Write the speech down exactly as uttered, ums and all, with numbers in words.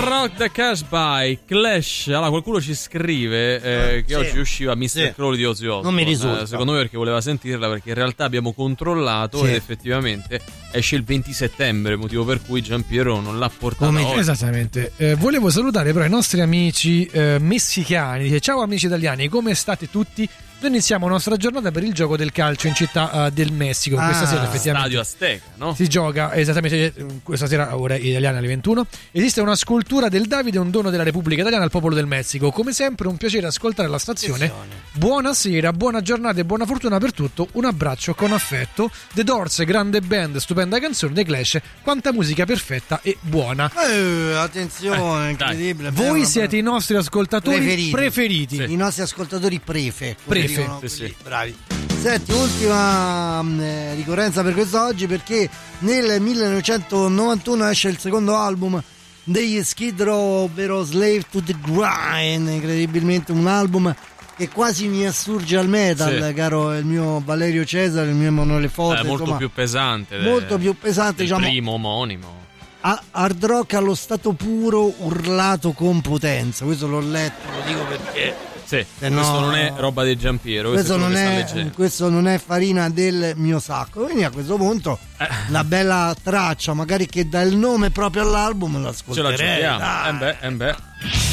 Rock the Casbah, Clash. Allora qualcuno ci scrive eh, che sì. oggi usciva mister Sì. Crowley di Ozzy Osbourne. Non mi risulta. Eh, secondo me perché voleva sentirla, perché in realtà abbiamo controllato Sì. ed effettivamente esce il venti settembre, motivo per cui Giampiero non l'ha portata Come- oggi. Esattamente. Eh, volevo salutare però i nostri amici eh, messicani. Dice: ciao amici italiani, come state tutti? Noi iniziamo la nostra giornata per il gioco del calcio in città uh, del Messico. Ah, Questa sera effettivamente Stadio Azteca, no? si gioca esattamente eh, questa sera, ora italiana alle ventuno. Esiste una scultura del Davide, un dono della Repubblica Italiana al popolo del Messico. Come sempre un piacere ascoltare la stazione. Buonasera, buona giornata e buona fortuna per tutto. Un abbraccio con affetto. The Doors, grande band, stupenda canzone. The Clash, quanta musica perfetta e buona. Eh, attenzione, Eh, incredibile. Voi Beh, siete i nostri ascoltatori Preferiti. preferiti. i nostri ascoltatori prefe. come Prefe, dicono sì, quelli sì. bravi. Senti, ultima mh, eh, ricorrenza per quest'oggi, perché nel millenovecentonovantuno esce il secondo album degli Skid Row, ovvero Slave to the Grind. Incredibilmente un album che quasi mi assurge al metal, Sì. caro il mio Valerio Cesare, il mio Emanuele Forte. Eh, molto insomma, più pesante. de- molto più pesante, del diciamo. primo omonimo. a- hard rock allo stato puro, urlato con potenza. Questo l'ho letto, lo dico perché Sì, Eh, questo no. non è roba di Giampiero, questo questo, è quello non che sta è, leggendo. questo non è farina del mio sacco. Quindi a questo punto Eh. una bella traccia, magari che dà il nome proprio all'album, Ce l'ascolterei. la giochiamo. dai. Eh beh, eh beh.